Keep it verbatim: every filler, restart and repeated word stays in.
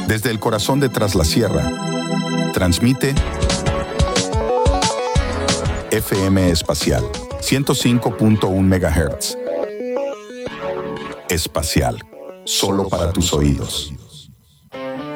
Desde el corazón de Tras la Sierra, transmite F M Espacial, ciento cinco punto uno megahertz. Espacial, solo para tus oídos.